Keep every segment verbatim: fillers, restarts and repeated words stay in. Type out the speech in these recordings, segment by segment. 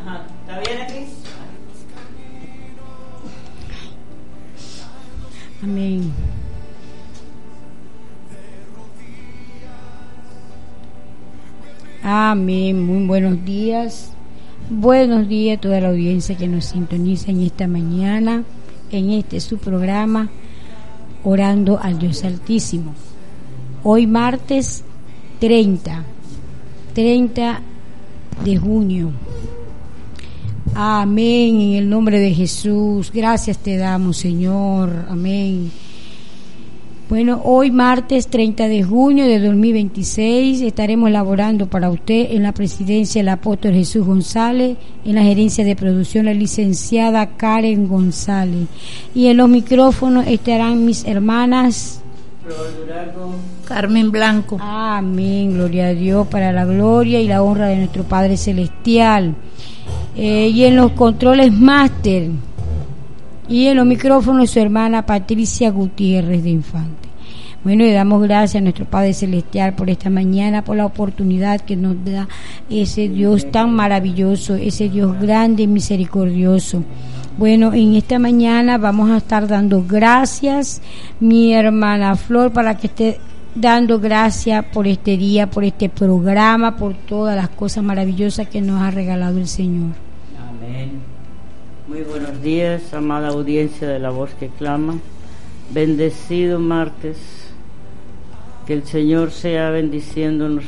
Ajá. ¿Está bien aquí? Amén. Amén. Muy buenos días. Buenos días a toda la audiencia que nos sintoniza en esta mañana, en este su programa, Orando al Dios Altísimo. Hoy martes treinta de junio. Amén, en el nombre de Jesús. Gracias te damos, Señor. Amén. Bueno, hoy martes treinta de junio de dos mil veintiséis estaremos laborando para usted en la presidencia el apóstol Jesús González, en la gerencia de producción la licenciada Karen González, y en los micrófonos estarán mis hermanas Carmen Blanco. Amén, gloria a Dios, para la gloria y la honra de nuestro Padre Celestial. Eh, y en los controles máster y en los micrófonos su hermana Patricia Gutiérrez de Infante. Bueno, le damos gracias a nuestro Padre Celestial por esta mañana, por la oportunidad que nos da ese Dios tan maravilloso, ese Dios grande y misericordioso. Bueno, en esta mañana vamos a estar dando gracias, mi hermana Flor, para que esté dando gracias por este día, por este programa, por todas las cosas maravillosas que nos ha regalado el Señor. Amén. Muy buenos días, amada audiencia de La Voz que Clama. Bendecido martes. Que el Señor sea bendiciéndonos.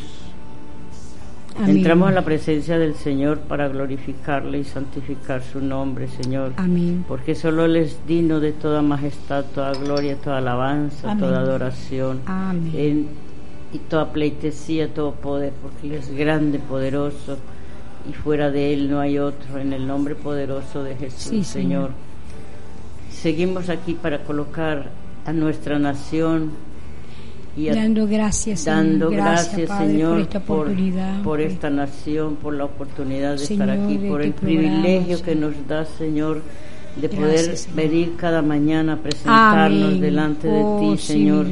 Amén. Entramos a la presencia del Señor para glorificarle y santificar su nombre, Señor. Amén. Porque solo Él es digno de toda majestad, toda gloria, toda alabanza, amén, toda adoración. Amén. En, y toda pleitesía, todo poder, porque Él es grande, poderoso, y fuera de Él no hay otro. En el nombre poderoso de Jesús, sí, Señor. Señor. Seguimos aquí para colocar a nuestra nación y a, dando gracias, Señor. dando gracias, gracias Padre, Señor, por esta oportunidad, por, por esta nación, por la oportunidad de Señor, estar aquí, por este el programa, privilegio Señor, que nos da, Señor, de gracias, poder Señor, venir cada mañana a presentarnos amén, delante oh, de ti, sí, Señor,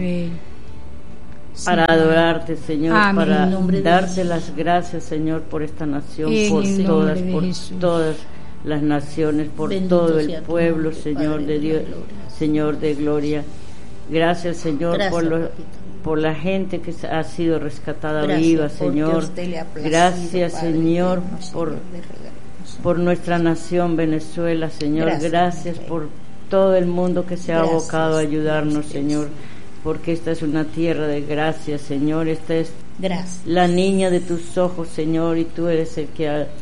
sí, para adorarte, Señor, amén, para darte las gracias, Señor, por esta nación, en por todas, por Jesús, todas las naciones, por bendito todo el pueblo, nombre, Señor Padre de Dios, Señor de gloria. Gracias, Señor, gracias, por, lo, por la gente que ha sido rescatada gracias, viva, Señor. Placido, gracias, Padre, Señor, por, por nuestra nación Venezuela, Señor. Gracias, gracias por todo el mundo que se ha gracias, abocado a ayudarnos, gracias, Señor, porque esta es una tierra de gracia, Señor. Esta es gracias, la niña de tus ojos, Señor, y tú eres el que ha,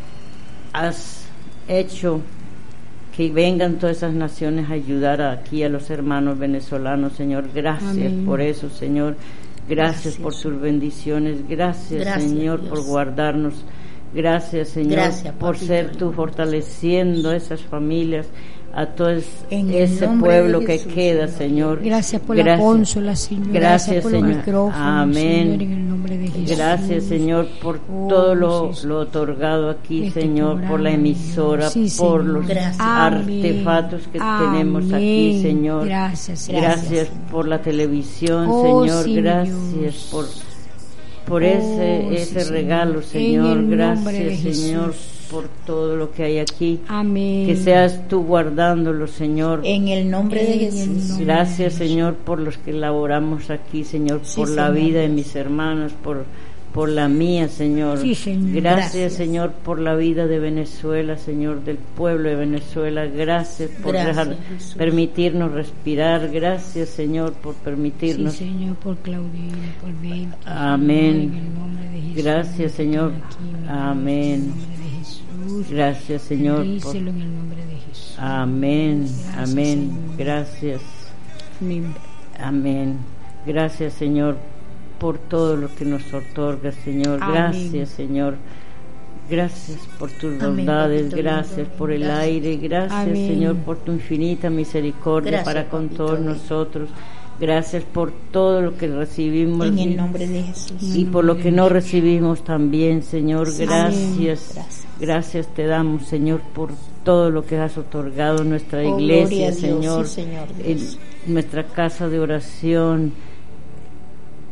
has hecho que vengan todas esas naciones a ayudar aquí a los hermanos venezolanos, Señor. Gracias, amén, por eso, Señor. Gracias, gracias por tus bendiciones. Gracias, gracias, Señor, Dios, por guardarnos. Gracias, Señor, gracias, por ser tú fortaleciendo a esas familias, a todo ese pueblo que Jesús, queda, Señor. Gracias por gracias, la consola, Señor. Gracias, gracias por Señor. Los micrófonos, amén. Señor, en el nombre de Jesús. Gracias, Señor, por oh, todo lo, sí, lo otorgado aquí, este Señor, programa, por la emisora, sí, por Señor, los gracias, artefactos que amén, tenemos aquí, Señor. Gracias, gracias, gracias por la televisión, oh, Señor. Sí, gracias Dios, por por oh, ese ese sí, regalo, Señor. Gracias, Señor, por todo lo que hay aquí. Amén. Que seas tú guardándolo, Señor. En el nombre de Jesús. Gracias, Señor, por los que laboramos aquí, Señor, sí, por la Señor, vida de mis hermanos, por por la mía, Señor. Sí, Señor. Gracias, Gracias, Señor, por la vida de Venezuela, Señor, del pueblo de Venezuela. Gracias por Gracias, dejar, permitirnos respirar. Gracias, Señor, por permitirnos. Sí, Señor, por Claudina, por Belki. Amén. En el nombre de Jesús. Gracias, Señor. Aquí, amén. En el nombre de Jesús. Gracias, Señor. Por... en el nombre de Jesús. Amén. Gracias, amén. Señor. Gracias. Amén. Amén. Gracias, Señor, por todo lo que nos otorga, Señor. Amén. Gracias, Señor. Gracias por tus amén, bondades, papito, gracias lindo. por el Gracias. aire, gracias, Amén. Señor, por tu infinita misericordia gracias, para con papito, todos lindo. nosotros. Gracias por todo lo que recibimos en el y, nombre de Jesús. y por lo que no recibimos también, Señor. Gracias, gracias, gracias te damos, Señor, por todo lo que has otorgado en nuestra oh, iglesia, Dios, Señor, sí, Señor Dios. en nuestra casa de oración,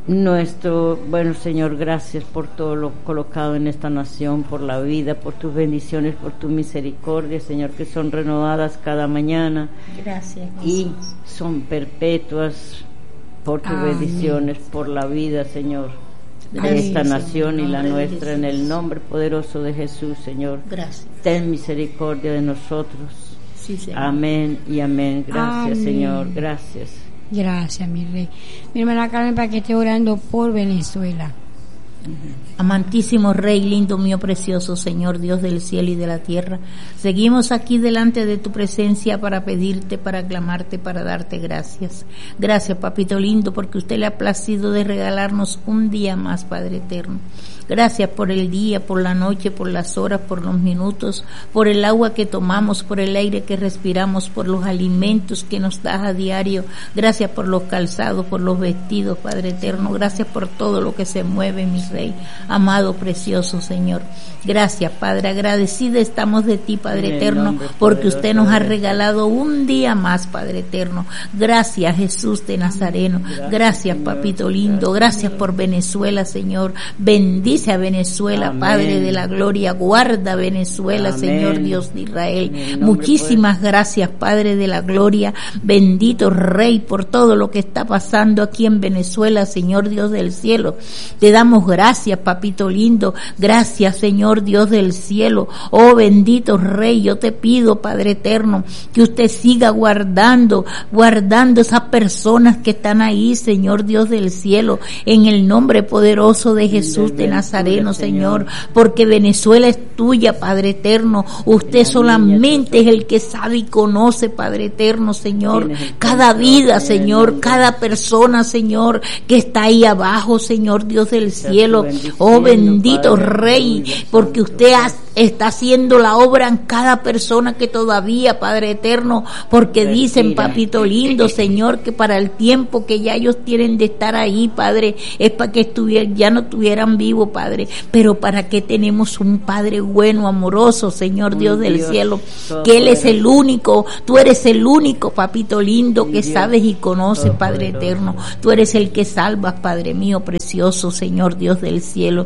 nuestro, bueno Señor, gracias por todo lo colocado en esta nación, por la vida, por tus bendiciones, por tu misericordia, Señor, que son renovadas cada mañana. Gracias. Y son perpetuas por tus Amén. Bendiciones, por la vida, Señor, de esta nación y la nuestra, en el nombre poderoso de Jesús, Señor. Gracias. Ten misericordia de nosotros. Sí, Señor. Amén y amén. Gracias, amén. Señor. Gracias. Gracias, mi rey. Mi hermana Carmen, para que esté orando por Venezuela. Amantísimo Rey, lindo mío, precioso Señor, Dios del cielo y de la tierra, seguimos aquí delante de tu presencia para pedirte, para aclamarte, para darte gracias. Gracias, papito lindo, porque usted le ha placido de regalarnos un día más, Padre eterno. Gracias por el día, por la noche, por las horas, por los minutos, por el agua que tomamos, por el aire que respiramos, por los alimentos que nos das a diario. Gracias por los calzados, por los vestidos, Padre eterno. Gracias por todo lo que se mueve, mi Rey, amado, precioso Señor. Gracias, Padre. Agradecida estamos de ti, Padre eterno, porque usted nos ha regalado un día más, Padre eterno. Gracias, Jesús de Nazareno. Gracias, papito lindo. Gracias por Venezuela, Señor. Bendice a Venezuela, amén. Padre de la gloria, guarda Venezuela, amén. Señor Dios de Israel. Muchísimas gracias, Padre de la gloria, bendito Rey, por todo lo que está pasando aquí en Venezuela, Señor Dios del cielo. Te damos gracias, papito lindo, gracias, Señor Dios del cielo. Oh bendito Rey, yo te pido, Padre eterno, que usted siga guardando, guardando esas personas que están ahí, Señor Dios del cielo, en el nombre poderoso de Jesús de Nazareno, Señor, porque Venezuela es tuya, Padre eterno. Usted solamente es el que sabe y conoce, Padre eterno, Señor, cada vida, Señor, cada persona, Señor, que está ahí abajo, Señor Dios del cielo. Oh bendito Rey, porque usted ha, está haciendo la obra en cada persona que todavía, Padre eterno, porque dicen, papito lindo, Señor, que para el tiempo que ya ellos tienen de estar ahí, Padre, es para que estuvieran, ya no estuvieran vivos, Padre, pero para que tenemos un Padre bueno, amoroso, Señor Dios del cielo, que Él es el único, tú eres el único, papito lindo, que sabes y conoces, Padre eterno. Tú eres el que salvas, Padre mío, precioso, Señor Dios del cielo.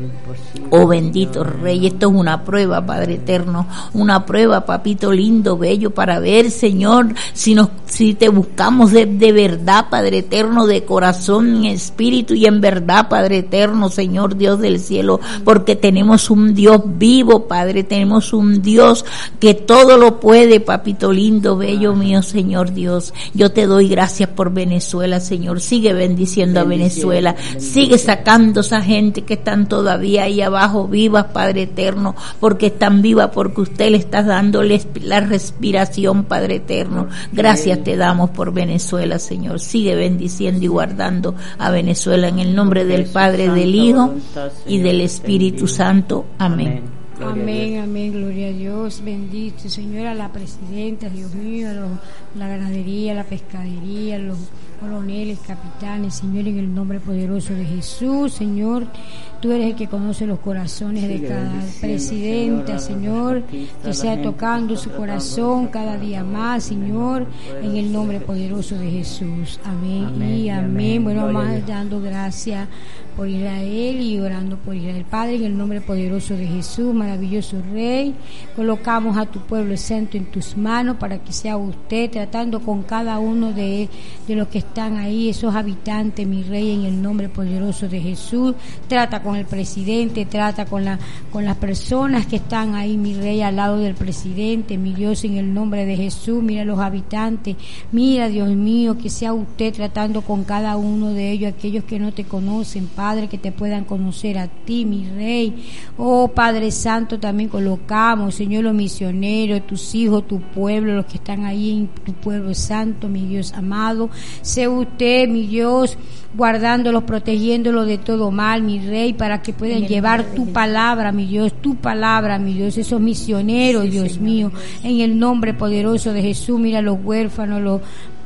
Oh bendito Rey, esto es una prueba, Padre eterno, una prueba, papito lindo, bello, para ver, Señor, si nos, si te buscamos de, de verdad, Padre eterno, de corazón, en espíritu y en verdad, Padre eterno, Señor Dios del cielo, porque tenemos un Dios vivo, Padre, tenemos un Dios que todo lo puede, papito lindo, bello mío, Señor Dios. Yo te doy gracias por Venezuela, Señor. Sigue bendiciendo a Venezuela, sigue sacando a esa gente que están todavía ahí abajo vivas, Padre eterno, porque están vivas, porque usted le está dándoles la respiración, Padre eterno. Gracias te damos por Venezuela, Señor. Sigue bendiciendo y guardando a Venezuela en el nombre del Padre, del Hijo y del Espíritu Santo. Amén. Amén, amén, gloria a Dios, bendito Señor, a la presidenta, Dios mío, a los, la ganadería, la pescadería, los coroneles, capitanes, Señor, en el nombre poderoso de Jesús, Señor, tú eres el que conoce los corazones de cada presidenta, Señor, que sea tocando su corazón cada día más, Señor, en el nombre poderoso de Jesús, amén y amén. Bueno, vamos dando gracias por Israel y orando por Israel. Padre, en el nombre poderoso de Jesús, maravilloso Rey, colocamos a tu pueblo santo en tus manos para que sea usted tratando con cada uno de, de los que están ahí, esos habitantes, mi Rey, en el nombre poderoso de Jesús. Trata con el presidente, trata con la con las personas que están ahí, mi Rey, al lado del presidente, mi Dios, en el nombre de Jesús. Mira los habitantes, mira, Dios mío, que sea usted tratando con cada uno de ellos, aquellos que no te conocen, Padre. Padre, que te puedan conocer a ti, mi Rey. Oh, Padre Santo, también colocamos, Señor, los misioneros, tus hijos, tu pueblo, los que están ahí en tu pueblo santo, mi Dios amado. Sé usted, mi Dios, guardándolos, protegiéndolos de todo mal, mi Rey, para que puedan llevar tu palabra, mi Dios, tu palabra, mi Dios, esos misioneros, sí, Dios Señor, mío, en el nombre poderoso de Jesús. Mira los huérfanos, los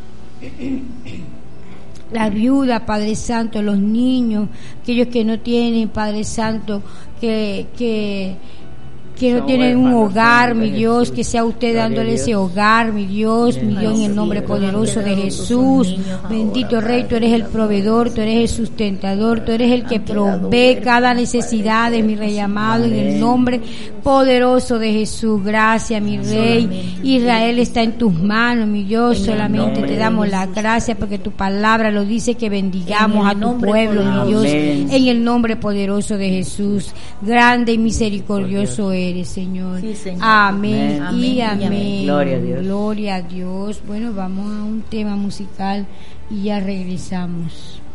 la viuda, Padre Santo, los niños, aquellos que no tienen, Padre Santo, que que que no tienen un hogar, mi Dios, que sea usted dándole ese hogar, mi Dios, mi Dios, en el nombre poderoso de Jesús. Bendito Rey, tú eres el proveedor, tú eres el sustentador, tú eres el que provee cada necesidad de mi Rey amado, en el nombre poderoso de Jesús. Gracias, mi Rey. Israel está en tus manos, mi Dios, solamente te damos la gracia porque tu palabra lo dice, que bendigamos a tu pueblo, mi Dios, en el nombre poderoso de Jesús. Grande y misericordioso eres, Señor. Sí, Señor. Amén, Amén y y amén. amén. Gloria a Dios. Gloria a Dios. Bueno, vamos a un tema musical y ya regresamos.